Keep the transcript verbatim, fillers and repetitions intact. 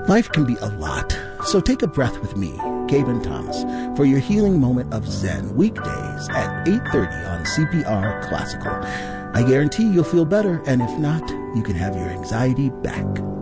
Life can be a lot, so take a breath with me, Gaben Thomas, for your healing moment of Zen, weekdays at eight thirty on C P R Classical. I guarantee you'll feel better, and if not, you can have your anxiety back.